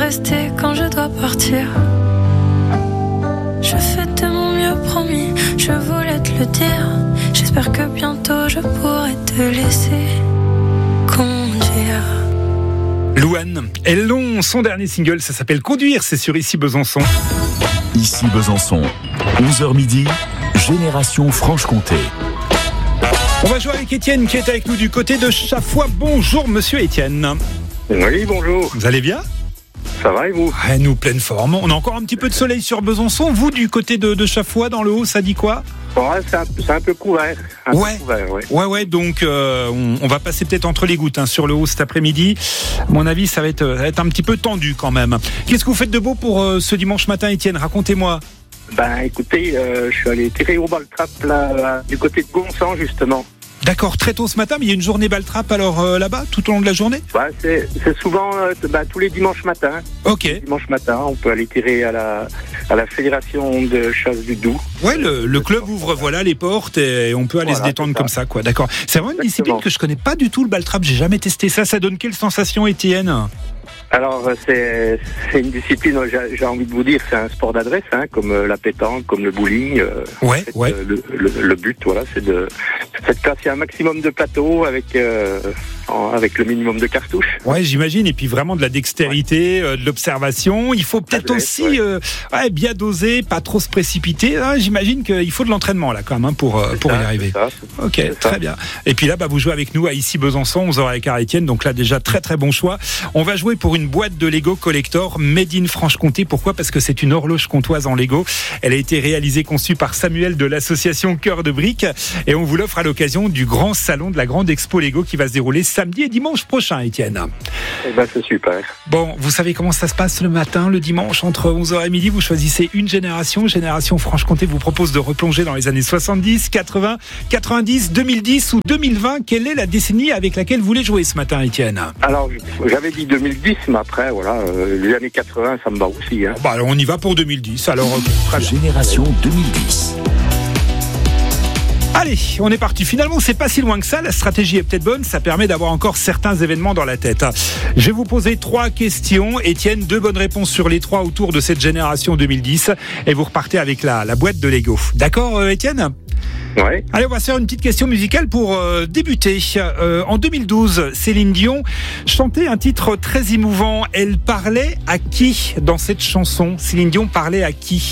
rester quand je dois partir. Je fais de mon mieux, promis, je voulais te le dire. J'espère que bientôt je pourrai te laisser conduire. Louane, elle long, son dernier single, ça s'appelle Conduire, c'est sur Ici Besançon. Ici Besançon, 11h midi, Génération Franche-Comté. On va jouer avec Étienne qui est avec nous du côté de Chaffois. Bonjour monsieur Étienne. Oui, bonjour. Vous allez bien ? Ça va et vous ? Nous, pleine forme. On a encore un petit peu de soleil sur Besançon. Vous, du côté de Chaffois, dans le haut, ça dit quoi ? Ouais, c'est un peu couvert. Ouais, donc on va passer peut-être entre les gouttes sur le haut cet après-midi. À mon avis, ça va être un petit peu tendu quand même. Qu'est-ce que vous faites de beau pour ce dimanche matin, Étienne ? Racontez-moi. Écoutez, je suis allé tirer au ball-trap là, du côté de Gonsan, justement. D'accord, très tôt ce matin, mais il y a une journée ball-trap alors là-bas, tout au long de la journée ? C'est souvent tous les dimanches matins. Ok. Dimanche matin, on peut aller tirer à la Fédération de chasse du Doubs. Ouais, le club ouvre les portes et on peut aller se détendre comme ça, quoi. D'accord. C'est vraiment une discipline que je connais pas du tout, le ball-trap. J'ai jamais testé ça. Ça donne quelle sensation, Étienne ? Alors, c'est une discipline, j'ai envie de vous dire, c'est un sport d'adresse, comme la pétanque, comme le bowling. Ouais. Le but, c'est de casser un maximum de plateaux avec le minimum de cartouches. Ouais, j'imagine. Et puis vraiment de la dextérité, de l'observation. Il faut peut-être aussi bien doser, pas trop se précipiter. J'imagine qu'il faut de l'entraînement là quand même pour y arriver. C'est très bien. Et puis là, vous jouez avec nous à Ici Besançon, 11h avec Étienne. Donc là, déjà très très bon choix. On va jouer pour une boîte de Lego Collector Made in Franche-Comté. Pourquoi ? Parce que c'est une horloge comtoise en Lego. Elle a été réalisée, conçue par Samuel de l'association Cœur de Briques. Et on vous l'offre à l'occasion du grand salon de la grande expo Lego qui va se dérouler samedi et dimanche prochain, Étienne. C'est super. Bon, vous savez comment ça se passe le matin, le dimanche, entre 11h et midi. Vous choisissez une génération. Génération Franche-Comté vous propose de replonger dans les années 70, 80, 90, 2010 ou 2020. Quelle est la décennie avec laquelle vous voulez jouer ce matin, Étienne ? Alors, j'avais dit 2010, mais après, les années 80, ça me va aussi. Alors on y va pour 2010. Alors, Génération 2010. Allez, on est parti. Finalement, c'est pas si loin que ça. La stratégie est peut-être bonne. Ça permet d'avoir encore certains événements dans la tête. Je vais vous poser 3 questions. Étienne, 2 bonnes réponses sur les 3 autour de cette génération 2010. Et vous repartez avec la boîte de Lego. D'accord, Étienne ? Ouais. Allez, on va se faire une petite question musicale pour débuter. En 2012, Céline Dion chantait un titre très émouvant. Elle parlait à qui dans cette chanson ? Céline Dion parlait à qui ?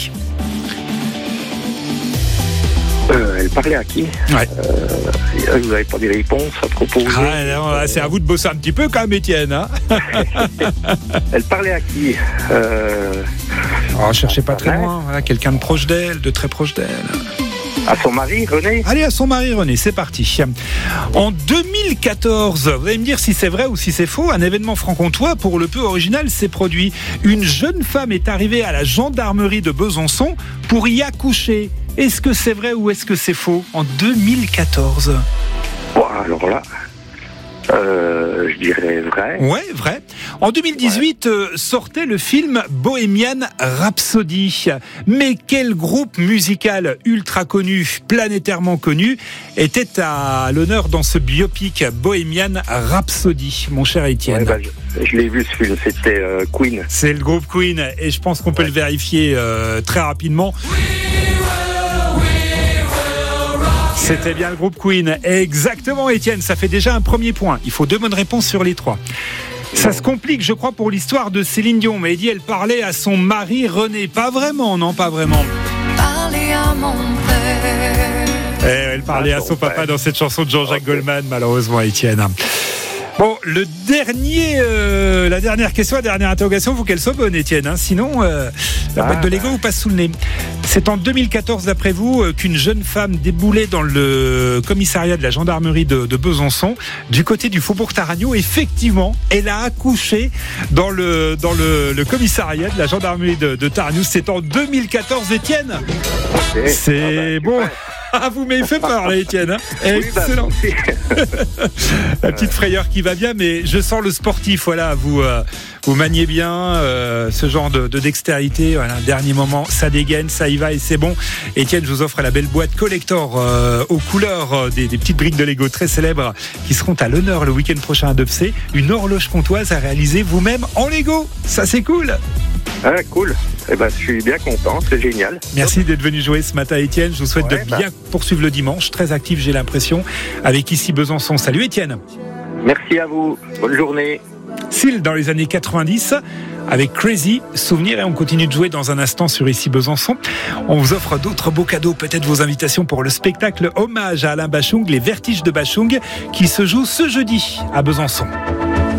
Elle parlait à qui ? Ouais. Vous n'avez pas des réponses à proposer ? C'est à vous de bosser un petit peu quand même, Étienne. Elle parlait à qui ? Cherchez pas très loin. Voilà, quelqu'un de proche d'elle, de très proche d'elle. À son mari, René ? Allez, à son mari, René, c'est parti. En 2014, vous allez me dire si c'est vrai ou si c'est faux, un événement franc-comtois, pour le peu original, s'est produit. Une jeune femme est arrivée à la gendarmerie de Besançon pour y accoucher. Est-ce que c'est vrai ou est-ce que c'est faux ? En 2014. Alors là, je dirais vrai. Ouais, vrai. En 2018, sortait le film Bohemian Rhapsody. Mais quel groupe musical ultra connu, planétairement connu, était à l'honneur dans ce biopic Bohemian Rhapsody, mon cher Étienne ? Je l'ai vu ce film, c'était Queen. C'est le groupe Queen et je pense qu'on peut le vérifier très rapidement. C'était bien le groupe Queen. Exactement, Étienne, ça fait déjà un premier point. Il faut 2 bonnes réponses sur les 3. Ça se complique, je crois, pour l'histoire de Céline Dion. Mais elle dit, elle parlait à son mari René. Pas vraiment, non, pas vraiment. Parler à mon père. Elle parlait à son papa dans cette chanson de Jean-Jacques Goldman, malheureusement, Étienne. Bon, la dernière question, la dernière interrogation, il faut qu'elle soit bonne, Étienne. Sinon, la boîte de Lego vous passe sous le nez. C'est en 2014, d'après vous, qu'une jeune femme déboulait dans le commissariat de la gendarmerie de Besançon, du côté du Faubourg Taragno. Effectivement, elle a accouché dans le commissariat de la gendarmerie de Taragno. C'est en 2014, Étienne. Okay. C'est bon. Vous m'avez fait peur là, Étienne. Excellent. Oui, La petite frayeur qui va bien, mais je sens le sportif. Voilà, vous maniez bien ce genre de dextérité. Voilà, dernier moment, ça dégaine, ça y va et c'est bon. Étienne, je vous offre la belle boîte collector aux couleurs des petites briques de Lego très célèbres qui seront à l'honneur le week-end prochain à Debsay. Une horloge comtoise à réaliser vous-même en Lego. Ça, c'est cool. Ah, cool. Eh ben, je suis bien content, c'est génial. Merci d'être venu jouer ce matin, Étienne. Je vous souhaite de bien poursuivre le dimanche. Très actif, j'ai l'impression, avec ici Besançon. Salut, Étienne. Merci à vous. Bonne journée. Seal dans les années 90 avec Crazy, souvenir, et on continue de jouer dans un instant sur Ici Besançon. On vous offre d'autres beaux cadeaux, peut-être vos invitations pour le spectacle hommage à Alain Bachung, les Vertiges de Bachung, qui se joue ce jeudi à Besançon.